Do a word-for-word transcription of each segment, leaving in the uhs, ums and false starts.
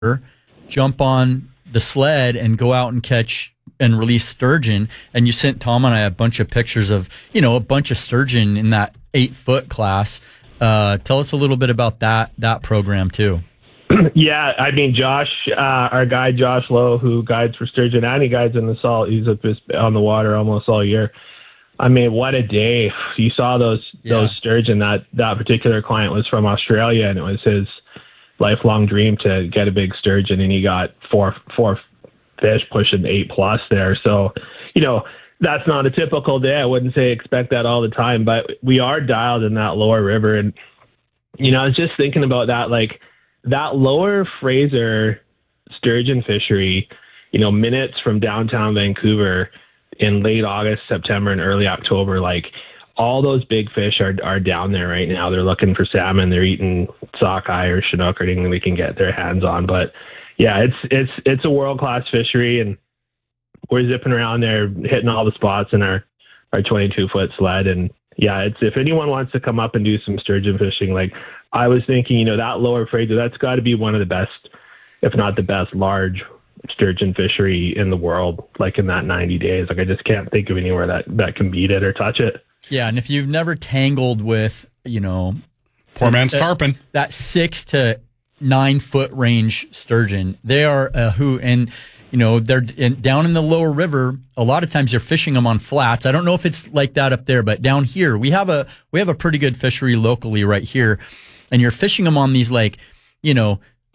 jump on the sled and go out and catch and release sturgeon. And you sent Tom and I a bunch of pictures of, you know, a bunch of sturgeon in that eight foot class. Uh, tell us a little bit about that, that program too. Yeah. I mean, Josh, uh, our guide, Josh Lowe, who guides for sturgeon and he guides in the salt. He's up this, on the water almost all year. I mean, what a day. You saw those, yeah. those sturgeon. That, that particular client was from Australia, and it was his lifelong dream to get a big sturgeon, and he got four, four fish pushing eight plus there. So, you know, that's not a typical day. I wouldn't say expect that all the time, but we are dialed in that lower river. And, you know, I was just thinking about that, like that lower Fraser sturgeon fishery, you know, minutes from downtown Vancouver in late August, September, and early October, like all those big fish are are down there right now. They're looking for salmon. They're eating sockeye or Chinook or anything they can get their hands on. But yeah, it's it's it's a world-class fishery, and we're zipping around there, hitting all the spots in our, our twenty-two foot sled. And yeah, it's, if anyone wants to come up and do some sturgeon fishing, like I was thinking, you know, that lower Fraser, that's got to be one of the best, if not the best, large sturgeon fishery in the world, like in that ninety days. Like I just can't think of anywhere that, that can beat it or touch it. Yeah, and if you've never tangled with, you know, poor man's that, tarpon, that six to nine foot range sturgeon, they are a hoot. And you know, they're in, down in the lower river. A lot of times you're fishing them on flats. I don't know if it's like that up there, but down here we have a we have a pretty good fishery locally right here, and you're fishing them on these like, you know,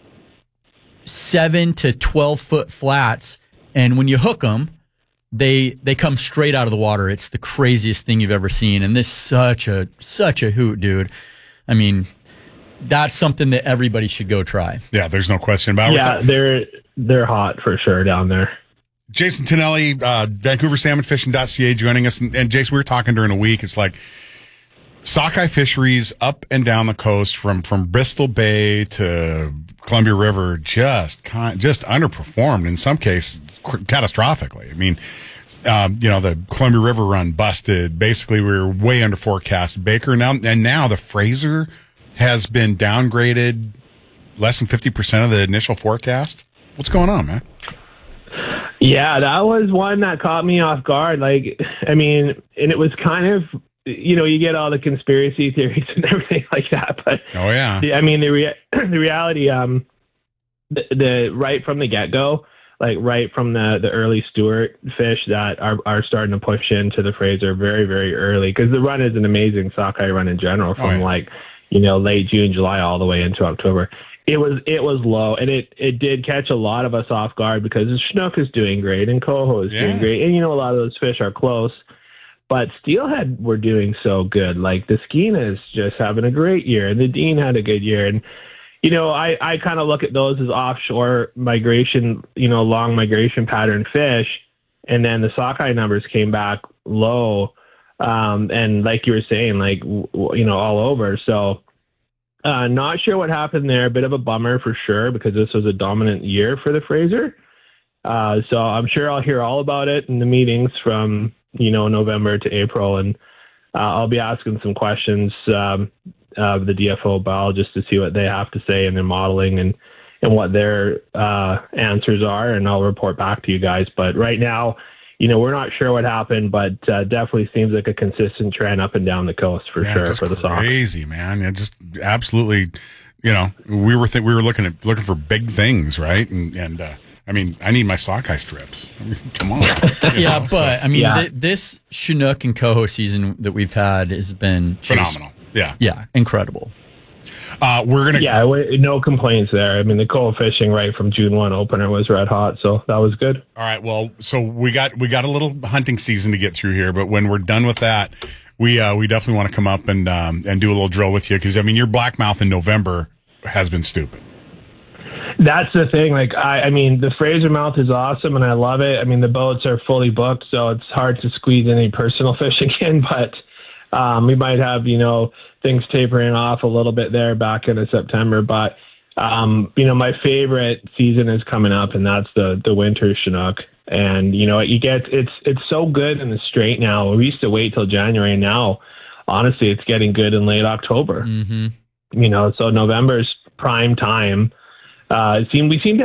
seven to twelve foot flats, and when you hook them, they they come straight out of the water. It's the craziest thing you've ever seen, and this is such a such a hoot, dude. I mean, that's something that everybody should go try. Yeah, there's no question about it. Yeah, they're they're hot for sure down there. Jason Tonelli, uh, Vancouver Salmon Fishing dot C A joining us. And, and Jason, we were talking during the week. It's like sockeye fisheries up and down the coast from, from Bristol Bay to Columbia River just kind, just underperformed, in some cases catastrophically. I mean, um, you know, the Columbia River run busted. Basically, we were way under forecast. Baker now, and now the Fraser has been downgraded less than fifty percent of the initial forecast. What's going on, man? Yeah, that was one that caught me off guard. Like, I mean, and it was kind of, you know, you get all the conspiracy theories and everything like that. But oh yeah, I mean, the rea- the reality, um, the, the right from the get go, like right from the, the early Stewart fish that are are starting to push into the Fraser very very early, because the run is an amazing sockeye run in general from oh, yeah. like, you know, late June, July, all the way into October. It was it was low, and it, it did catch a lot of us off guard because the Chinook is doing great and Coho is yeah. doing great, and you know a lot of those fish are close, but Steelhead were doing so good. Like the Skeena is just having a great year, and the Dean had a good year, and you know I, I kind of look at those as offshore migration, you know, long migration pattern fish, and then the sockeye numbers came back low, um, and like you were saying, like w- you know all over, so. Uh, not sure what happened there. A bit of a bummer for sure, because this was a dominant year for the Fraser. Uh, so I'm sure I'll hear all about it in the meetings from, you know, November to April. And uh, I'll be asking some questions um, of the D F O B A L just to see what they have to say in their modeling and, and what their uh, answers are. And I'll report back to you guys. But right now, you know, we're not sure what happened, but uh, definitely seems like a consistent trend up and down the coast for yeah, sure for the sock. Crazy, man. Yeah, just absolutely. You know, we were th- we were looking at looking for big things, right? And and uh, I mean, I need my sockeye strips. I mean, come on. yeah, know, but so. I mean, yeah. th- this Chinook and Coho season that we've had has been just, phenomenal. Yeah, yeah, incredible. Uh, we're gonna yeah, w- no complaints there. I mean, the Coho fishing right from June first opener was red hot, so that was good. All right, well, so we got we got a little hunting season to get through here, but when we're done with that, we uh, we definitely want to come up and um, and do a little drill with you, because I mean, your blackmouth in November has been stupid. That's the thing. Like, I, I mean, the Fraser mouth is awesome, and I love it. I mean, the boats are fully booked, so it's hard to squeeze any personal fishing in, but um, we might have, you know, things tapering off a little bit there back into September. But, um, you know, my favorite season is coming up, and that's the, the winter Chinook. And, you know, you get, it's, it's so good in the straight now. We used to wait till January, and now, honestly, it's getting good in late October. Mm-hmm. You know, so November's prime time uh, it seem we seem to